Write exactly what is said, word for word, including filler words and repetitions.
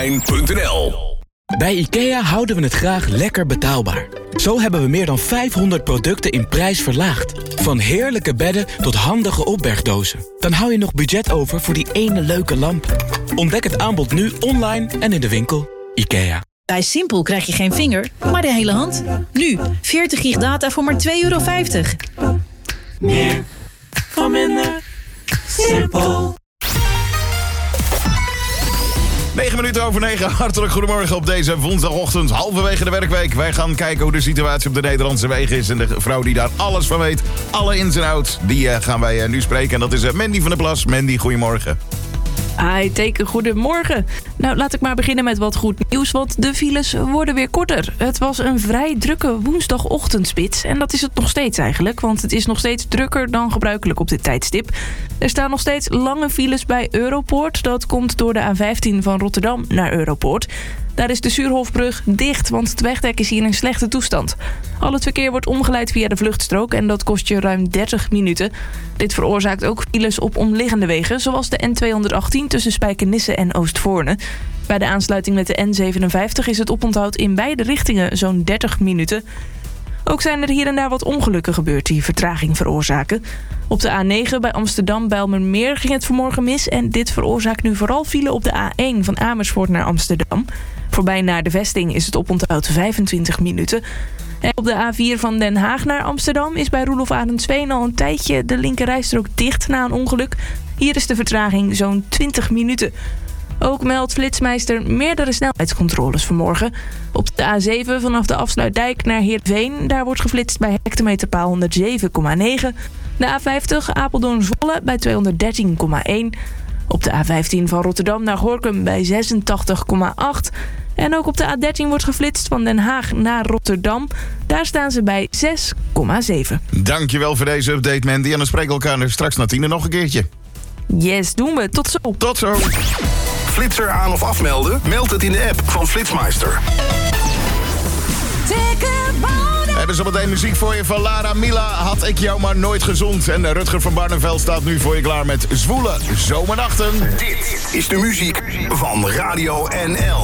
punt n l. Bij IKEA houden we het graag lekker betaalbaar. Zo hebben we meer dan vijfhonderd producten in prijs verlaagd. Van heerlijke bedden tot handige opbergdozen. Dan hou je nog budget over voor die ene leuke lamp. Ontdek het aanbod nu online en in de winkel. IKEA. Bij Simpel krijg je geen vinger, maar de hele hand. Nu, veertig gig data voor maar twee euro vijftig. Meer van minder. Simpel. negen minuten over negen. Hartelijk goedemorgen op deze woensdagochtend. Halverwege de werkweek. Wij gaan kijken hoe de situatie op de Nederlandse wegen is. En de vrouw die daar alles van weet, alle ins en outs, die uh, gaan wij uh, nu spreken. En dat is uh, Mandy van der Plas. Mandy, goedemorgen. Hi, teken, goedemorgen. Nou, laat ik maar beginnen met wat goed nieuws, want de files worden weer korter. Het was een vrij drukke woensdagochtendspits en dat is het nog steeds eigenlijk, want het is nog steeds drukker dan gebruikelijk op dit tijdstip. Er staan nog steeds lange files bij Europoort. Dat komt door de A vijftien van Rotterdam naar Europoort. Daar is de Suurhofbrug dicht, want het wegdek is hier in slechte toestand. Al het verkeer wordt omgeleid via de vluchtstrook en dat kost je ruim dertig minuten. Dit veroorzaakt ook files op omliggende wegen, zoals de N tweehonderdachttien tussen Spijkenisse en Oostvoorne. Bij de aansluiting met de N zevenenvijftig is het oponthoud in beide richtingen zo'n dertig minuten. Ook zijn er hier en daar wat ongelukken gebeurd die vertraging veroorzaken. Op de A negen bij Amsterdam-Bijlmermeer ging het vanmorgen mis en dit veroorzaakt nu vooral file op de A één van Amersfoort naar Amsterdam. Voorbij naar de vesting is het oponthoud vijfentwintig minuten. En op de A vier van Den Haag naar Amsterdam is bij Roelof Arendsveen al een tijdje de linkerrijstrook dicht na een ongeluk. Hier is de vertraging zo'n twintig minuten. Ook meldt Flitsmeister meerdere snelheidscontroles vanmorgen. Op de A zeven vanaf de Afsluitdijk naar Heerenveen. Daar wordt geflitst bij hectometerpaal honderdzeven komma negen. De A vijftig Apeldoorn-Zwolle bij tweehonderddertien komma één. Op de A vijftien van Rotterdam naar Gorinchem bij zesentachtig komma acht. En ook op de A dertien wordt geflitst van Den Haag naar Rotterdam. Daar staan ze bij zes komma zeven. Dankjewel voor deze update, Mandy. En dan spreken we elkaar straks na tienen nog een keertje. Yes, doen we. Tot zo. Tot zo. Flitser aan of afmelden? Meld het in de app van Flitsmeister. We hebben zometeen muziek voor je van Lara Mila. Had ik jou maar nooit gezond. En Rutger van Barneveld staat nu voor je klaar met Zwoele Zomernachten. Dit is de muziek van Radio N L.